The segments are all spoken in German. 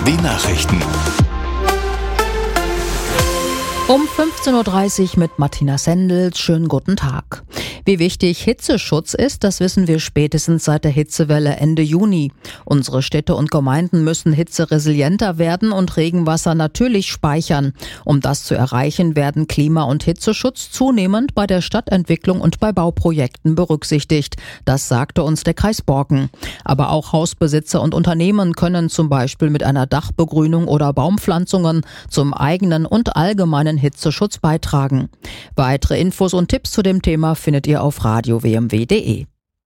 BMW-Nachrichten. Um 15.30 Uhr mit Martina Sendel. Schönen guten Tag. Wie wichtig Hitzeschutz ist, das wissen wir spätestens seit der Hitzewelle Ende Juni. Unsere Städte und Gemeinden müssen hitzeresilienter werden und Regenwasser natürlich speichern. Um das zu erreichen, werden Klima- und Hitzeschutz zunehmend bei der Stadtentwicklung und bei Bauprojekten berücksichtigt. Das sagte uns der Kreis Borken. Aber auch Hausbesitzer und Unternehmen können zum Beispiel mit einer Dachbegrünung oder Baumpflanzungen zum eigenen und allgemeinen Hitzeschutz beitragen. Weitere Infos und Tipps zu dem Thema findet ihr auf radio-wmw.de.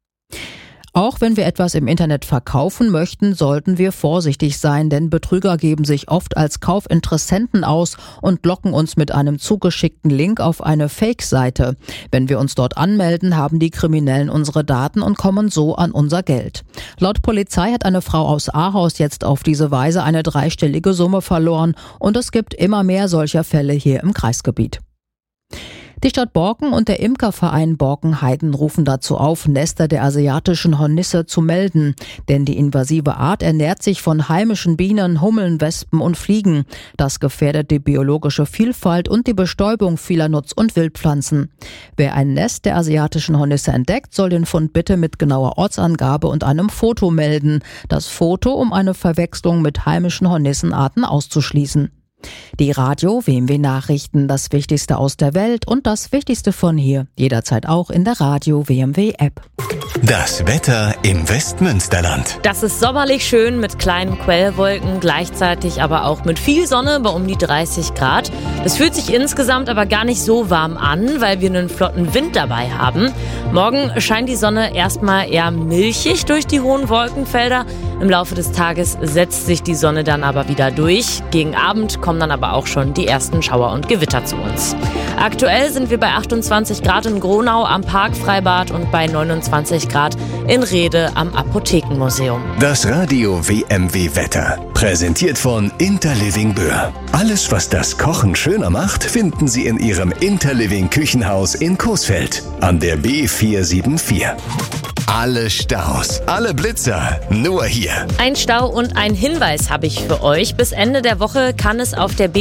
Auch wenn wir etwas im Internet verkaufen möchten, sollten wir vorsichtig sein, denn Betrüger geben sich oft als Kaufinteressenten aus und locken uns mit einem zugeschickten Link auf eine Fake-Seite. Wenn wir uns dort anmelden, haben die Kriminellen unsere Daten und kommen so an unser Geld. Laut Polizei hat eine Frau aus Ahaus jetzt auf diese Weise eine dreistellige Summe verloren und es gibt immer mehr solcher Fälle hier im Kreisgebiet. Die Stadt Borken und der Imkerverein Borken-Heiden rufen dazu auf, Nester der asiatischen Hornisse zu melden. Denn die invasive Art ernährt sich von heimischen Bienen, Hummeln, Wespen und Fliegen. Das gefährdet die biologische Vielfalt und die Bestäubung vieler Nutz- und Wildpflanzen. Wer ein Nest der asiatischen Hornisse entdeckt, soll den Fund bitte mit genauer Ortsangabe und einem Foto melden. Das Foto, um eine Verwechslung mit heimischen Hornissenarten auszuschließen. Die Radio-WMW-Nachrichten, das Wichtigste aus der Welt und das Wichtigste von hier, jederzeit auch in der Radio-WMW-App. Das Wetter im Westmünsterland. Das ist sommerlich schön mit kleinen Quellwolken, gleichzeitig aber auch mit viel Sonne bei um die 30 Grad. Es fühlt sich insgesamt aber gar nicht so warm an, weil wir einen flotten Wind dabei haben. Morgen scheint die Sonne erstmal eher milchig durch die hohen Wolkenfelder. Im Laufe des Tages setzt sich die Sonne dann aber wieder durch. Gegen Abend kommen dann aber auch schon die ersten Schauer und Gewitter zu uns. Aktuell sind wir bei 28 Grad in Gronau am Parkfreibad und bei 29 Grad in Rhede am Apothekenmuseum. Das Radio WMW Wetter. Präsentiert von Interliving Böhr. Alles, was das Kochen schöner macht, finden Sie in Ihrem Interliving Küchenhaus in Coesfeld an der B474. Alle Staus, alle Blitzer, nur hier. Ein Stau und ein Hinweis habe ich für euch. Bis Ende der Woche kann es auf der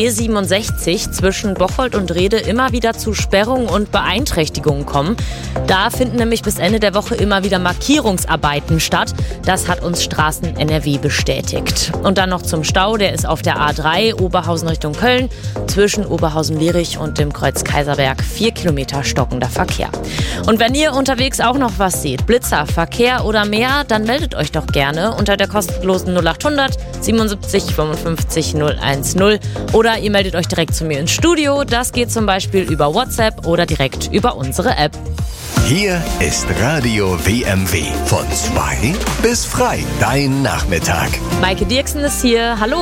B67 zwischen Bocholt und Rhede immer wieder zu Sperrungen und Beeinträchtigungen kommen. Da finden nämlich bis Ende der Woche immer wieder Markierungsarbeiten statt. Das hat uns Straßen NRW bestätigt. Und dann noch zum Stau, der ist auf der A3 Oberhausen Richtung Köln zwischen Oberhausen-Lierich und dem Kreuz Kaiserberg 4 Kilometer stockender Verkehr. Und wenn ihr unterwegs auch noch was seht, Blitzer, Verkehr oder mehr, dann meldet euch doch gerne unter der kostenlosen 0800 77 55 010 oder ihr meldet euch direkt zu mir ins Studio. Das geht zum Beispiel über WhatsApp oder direkt über unsere App. Hier ist Radio WMW von 2 bis frei, dein Nachmittag. Maike Dirksen ist hier. Hallo.